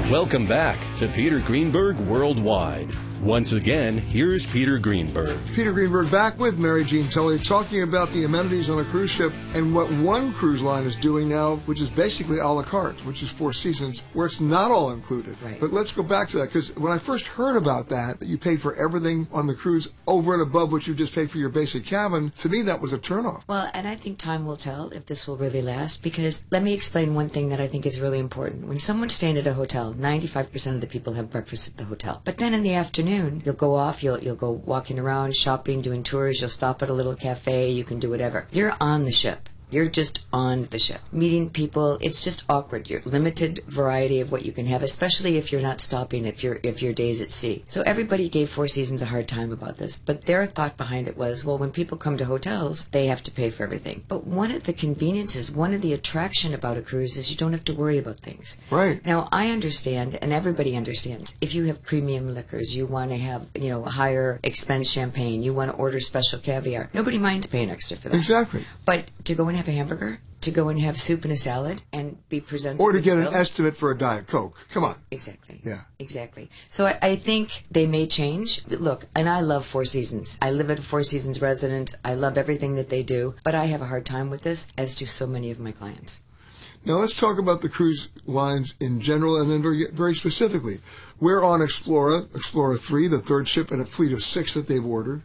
Welcome back to Peter Greenberg Worldwide. Once again, here's Peter Greenberg. Peter Greenberg back with Mary Jean Tully talking about the amenities on a cruise ship and what one cruise line is doing now, which is basically a la carte, which is Four Seasons, where it's not all included. Right. But let's go back to that, because when I first heard about that you pay for everything on the cruise over and above what you just paid for your basic cabin, to me that was a turnoff. Well, and I think time will tell if this will really last, because let me explain one thing that I think is really important. When someone's staying at a hotel, 95% of the people have breakfast at the hotel. But then in the afternoon, you'll go off, you'll go walking around, shopping, doing tours, you'll stop at a little cafe, you can do whatever. You're on the ship. You're just on the ship. Meeting people, it's just awkward. You're limited variety of what you can have, especially if you're not stopping, if your day's at sea. So everybody gave Four Seasons a hard time about this, but their thought behind it was, well, when people come to hotels, they have to pay for everything. But one of the conveniences, one of the attraction about a cruise is you don't have to worry about things. Right. Now, I understand, and everybody understands, if you have premium liquors, you want to have, higher expense champagne, you want to order special caviar, nobody minds paying extra for that. Exactly. But to go and have a hamburger, to go and have soup and a salad, and be presented Or to with get an grill. estimate for a Diet Coke. Come on. Exactly. Yeah. Exactly. So I think they may change. Look, and I love Four Seasons. I live at a Four Seasons residence. I love everything that they do, but I have a hard time with this, as do so many of my clients. Now let's talk about the cruise lines in general and then very, very specifically. We're on Explorer 3, the third ship in a fleet of 6 that they've ordered.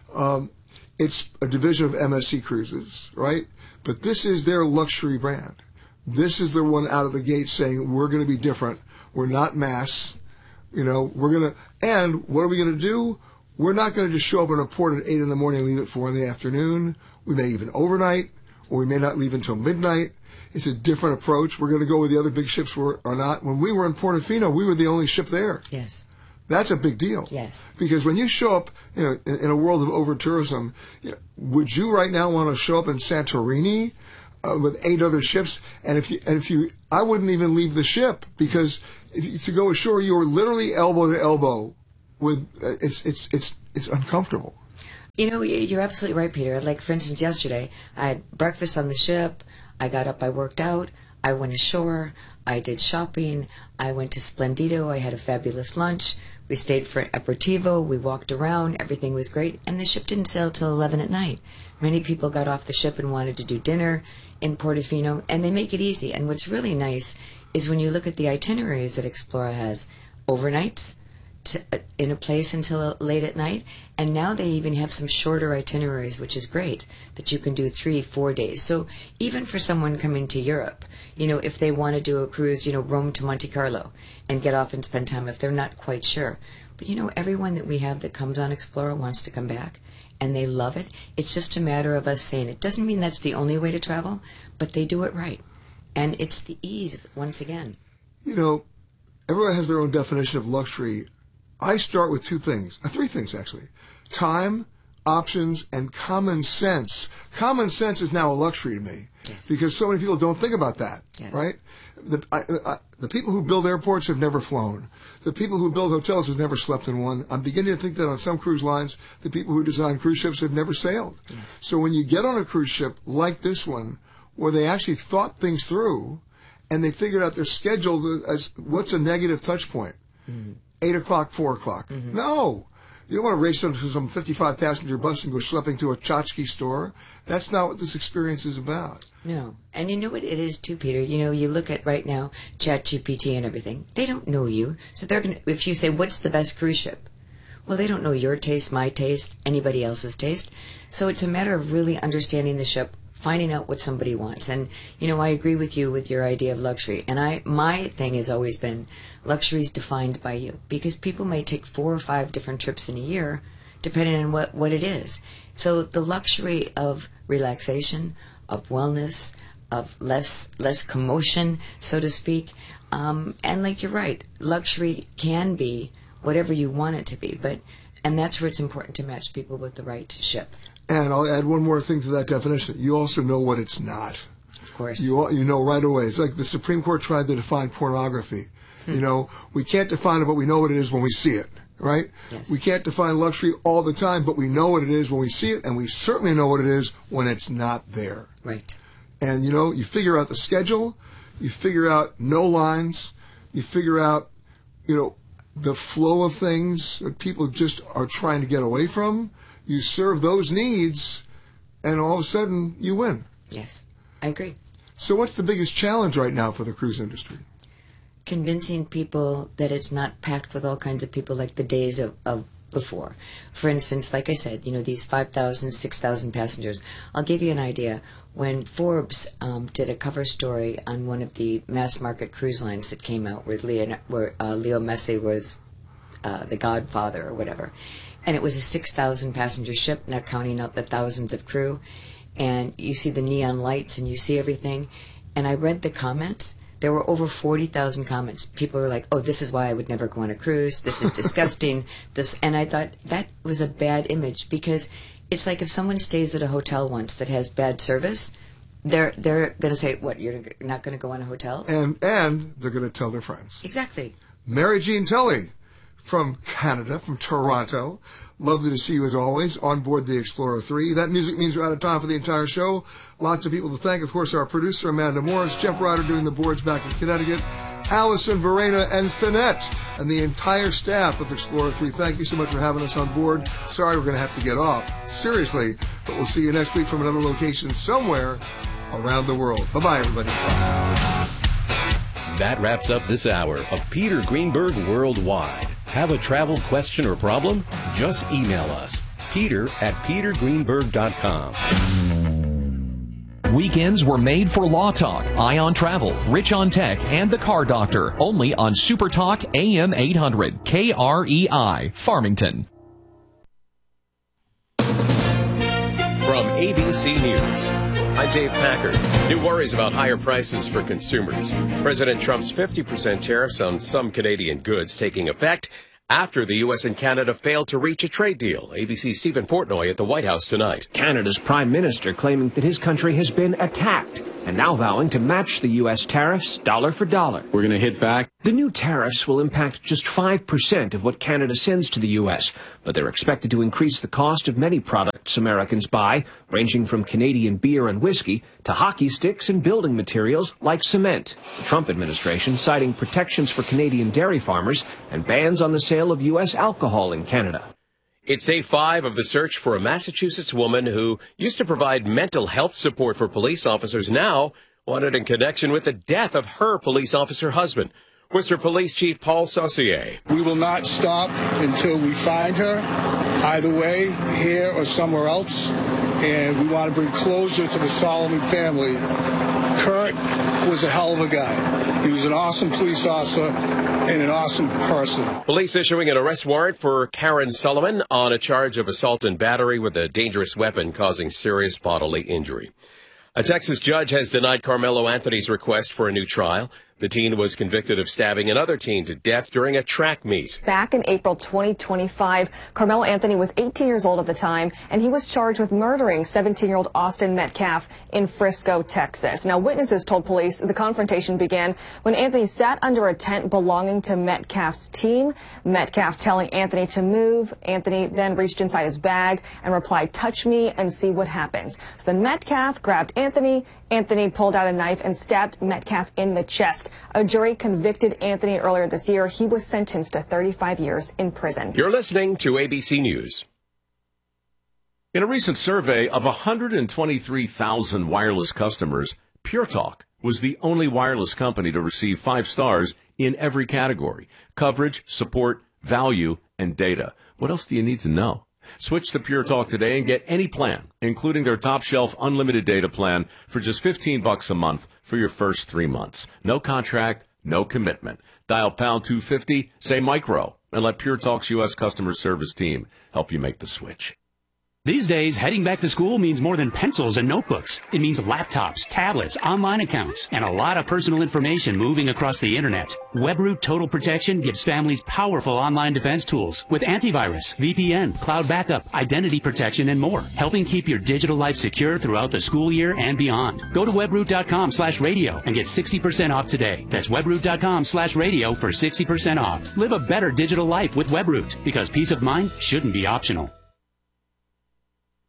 It's a division of MSC Cruises, right? But this is their luxury brand. This is the one out of the gate saying, we're going to be different. We're not mass. And what are we going to do? We're not going to just show up in a port at 8 in the morning and leave at 4 in the afternoon. We may even overnight, or we may not leave until midnight. It's a different approach. We're going to go where the other big ships are not. When we were in Portofino, we were the only ship there. Yes. That's a big deal. Yes. Because when you show up, in a world of over-tourism, would you right now want to show up in Santorini with 8 other ships? And I wouldn't even leave the ship, because to go ashore, you are literally elbow to elbow with. It's uncomfortable. You're absolutely right, Peter. Like, for instance, yesterday, I had breakfast on the ship. I got up, I worked out, I went ashore, I did shopping, I went to Splendido, I had a fabulous lunch, we stayed for aperitivo, we walked around, everything was great, and the ship didn't sail till 11 at night. Many people got off the ship and wanted to do dinner in Portofino, and they make it easy. And what's really nice is when you look at the itineraries that Explora has, overnights, in a place until late at night, and now they even have some shorter itineraries, which is great, that you can do 3-4 days. So even for someone coming to Europe, if they want to do a cruise, Rome to Monte Carlo, and get off and spend time if they're not quite sure. But everyone that we have that comes on Explora wants to come back, and they love it. It's just a matter of us saying it. Doesn't mean that's the only way to travel, but they do it right. And it's the ease, once again. Everyone has their own definition of luxury. I start with 3 things actually. Time, options, and common sense. Common sense is now a luxury to me. Yes. Because so many people don't think about that, yes. Right? The people who build airports have never flown. The people who build hotels have never slept in one. I'm beginning to think that on some cruise lines, the people who design cruise ships have never sailed. Yes. So when you get on a cruise ship like this one, where they actually thought things through, and they figured out their schedule as what's a negative touch point. 8 o'clock, 4 o'clock. Mm-hmm. No. You don't want to race into some 55-passenger bus and go schlepping to a tchotchke store. That's not what this experience is about. No. And you know what it is, too, Peter? You look at right now, ChatGPT and everything. They don't know you. So they're going to, if you say, what's the best cruise ship? Well, they don't know your taste, my taste, anybody else's taste. So it's a matter of really understanding the ship, finding out what somebody wants. And, I agree with you with your idea of luxury. And my thing has always been luxury is defined by you, because people may take 4 or 5 different trips in a year, depending on what it is. So the luxury of relaxation, of wellness, of less commotion, so to speak. And like you're right, luxury can be whatever you want it to be. And that's where it's important to match people with the right ship. And I'll add one more thing to that definition. You also know what it's not. Of course. You know right away. It's like the Supreme Court tried to define pornography. We can't define it, but we know what it is when we see it, right? Yes. We can't define luxury all the time, but we know what it is when we see it, and we certainly know what it is when it's not there. Right. And, you figure out the schedule, you figure out no lines, you figure out the flow of things that people just are trying to get away from. You serve those needs, and all of a sudden, you win. Yes, I agree. So what's the biggest challenge right now for the cruise industry? Convincing people that it's not packed with all kinds of people like the days of before. For instance, like I said, these 5,000, 6,000 passengers. I'll give you an idea. When Forbes did a cover story on one of the mass market cruise lines that came out where Leo Messi was the godfather or whatever, and it was a 6,000 passenger ship, not counting out the thousands of crew, and you see the neon lights and you see everything, and I read the comments. There were over 40,000 comments. People were like, "Oh, this is why I would never go on a cruise. This is disgusting." And I thought that was a bad image, because it's like if someone stays at a hotel once that has bad service, they're going to say, "What? You're not going to go on a hotel?" And they're going to tell their friends. Exactly. Mary Jean Tully from Canada, from Toronto. Lovely to see you as always on board the Explorer 3. That music means we're out of time for the entire show. Lots of people to thank. Of course, our producer, Amanda Morris, Jeff Ryder doing the boards back in Connecticut, Allison Verena and Finette, and the entire staff of Explorer 3. Thank you so much for having us on board. Sorry we're going to have to get off. Seriously. But we'll see you next week from another location somewhere around the world. Bye-bye, everybody. That wraps up this hour of Peter Greenberg Worldwide. Have a travel question or problem? Just email us, peter@petergreenberg.com. Weekends were made for Law Talk, Ion Travel, Rich on Tech, and The Car Doctor, only on Super Talk AM 800, KREI, Farmington. From ABC News, I'm Dave Packard. New worries about higher prices for consumers. President Trump's 50% tariffs on some Canadian goods taking effect after the U.S. and Canada failed to reach a trade deal. ABC's Stephen Portnoy at the White House tonight. Canada's prime minister claiming that his country has been attacked and now vowing to match the U.S. tariffs dollar for dollar. We're going to hit back. The new tariffs will impact just 5% of what Canada sends to the U.S., but they're expected to increase the cost of many products Americans buy, ranging from Canadian beer and whiskey to hockey sticks and building materials like cement. The Trump administration citing protections for Canadian dairy farmers and bans on the sale of U.S. alcohol in Canada. It's day 5 of the search for a Massachusetts woman who used to provide mental health support for police officers, now wanted in connection with the death of her police officer husband. Worcester Police Chief Paul Saucier. We will not stop until we find her, either way, here or somewhere else. And we want to bring closure to the Solomon family. Kurt was a hell of a guy. He was an awesome police officer and an awesome person. Police issuing an arrest warrant for Karen Solomon on a charge of assault and battery with a dangerous weapon causing serious bodily injury. A Texas judge has denied Carmelo Anthony's request for a new trial. The teen was convicted of stabbing another teen to death during a track meet. Back in April 2025, Carmelo Anthony was 18 years old at the time, and he was charged with murdering 17-year-old Austin Metcalf in Frisco, Texas. Now, witnesses told police the confrontation began when Anthony sat under a tent belonging to Metcalf's team. Metcalf telling Anthony to move. Anthony then reached inside his bag and replied, "Touch me and see what happens." So then Metcalf grabbed Anthony. Anthony pulled out a knife and stabbed Metcalf in the chest. A jury convicted Anthony earlier this year. He was sentenced to 35 years in prison. You're listening to ABC News. In a recent survey of 123,000 wireless customers, Pure Talk was the only wireless company to receive 5 stars in every category: coverage, support, value, and data. What else do you need to know? Switch to Pure Talk today and get any plan, including their top shelf unlimited data plan, for just $15 a month for your first 3 months. No contract, no commitment. Dial pound 250, say micro, and let Pure Talk's U.S. customer service team help you make the switch. These days, heading back to school means more than pencils and notebooks. It means laptops, tablets, online accounts, and a lot of personal information moving across the internet. WebRoot Total Protection gives families powerful online defense tools with antivirus, VPN, cloud backup, identity protection, and more, helping keep your digital life secure throughout the school year and beyond. Go to webroot.com/radio and get 60% off today. That's webroot.com/radio for 60% off. Live a better digital life with WebRoot, because peace of mind shouldn't be optional.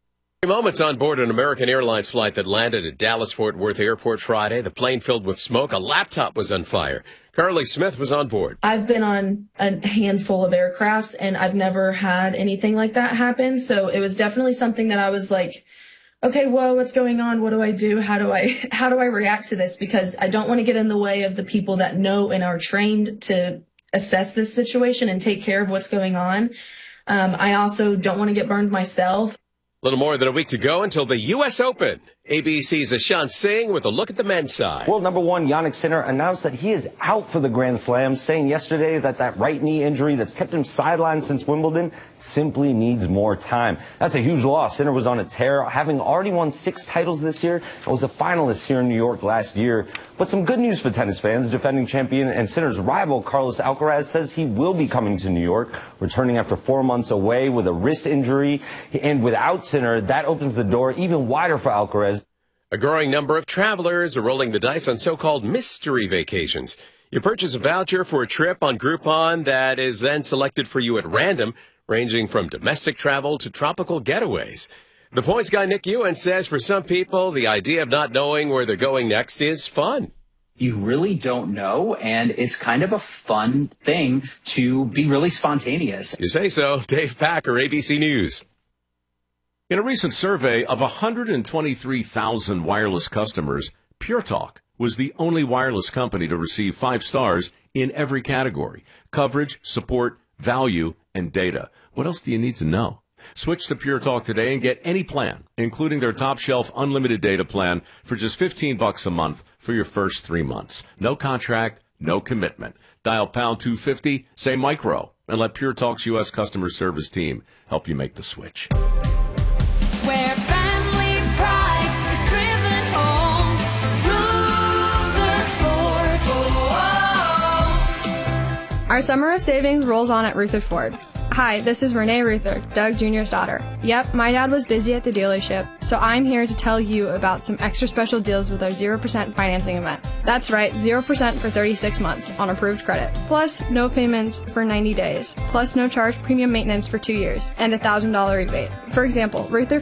Moments on board an American Airlines flight that landed at Dallas-Fort Worth Airport Friday. The plane filled with smoke. A laptop was on fire. Carly Smith was on board. I've been on a handful of aircrafts, and I've never had anything like that happen. So it was definitely something that I was like, okay, whoa, what's going on? What do I do? How do I react to this? Because I don't want to get in the way of the people that know and are trained to assess this situation and take care of what's going on. I also don't want to get burned myself. Little more than a week to go until the U.S. Open. ABC's Ashant Singh with a look at the men's side. World number one Jannik Sinner announced that he is out for the Grand Slam, saying yesterday that right knee injury that's kept him sidelined since Wimbledon simply needs more time. That's a huge loss. Sinner was on a tear, having already won 6 titles this year and was a finalist here in New York last year. But some good news for tennis fans. Defending champion and Sinner's rival, Carlos Alcaraz, says he will be coming to New York, returning after 4 months away with a wrist injury. And without Sinner, that opens the door even wider for Alcaraz. A growing number of travelers are rolling the dice on so-called mystery vacations. You purchase a voucher for a trip on Groupon that is then selected for you at random, ranging from domestic travel to tropical getaways. The points guy Nick Ewan says for some people, the idea of not knowing where they're going next is fun. You really don't know, and it's kind of a fun thing to be really spontaneous. You say so. Dave Packer, ABC News. In a recent survey of 123,000 wireless customers, Pure Talk was the only wireless company to receive 5 stars in every category: coverage, support, value, and data. What else do you need to know? Switch to Pure Talk today and get any plan, including their top shelf unlimited data plan, for just $15 a month for your first 3 months. No contract, no commitment. Dial pound 250, say micro, and let Pure Talk's U.S. customer service team help you make the switch. Where family pride is driven home, Rutherford. Our summer of savings rolls on at Rutherford. Hi, this is Renee Ruther, Doug Jr.'s daughter. Yep, my dad was busy at the dealership, so I'm here to tell you about some extra special deals with our 0% financing event. That's right, 0% for 36 months on approved credit, plus no payments for 90 days, plus no charge premium maintenance for 2 years, and $1,000 rebate. For example, Rutherford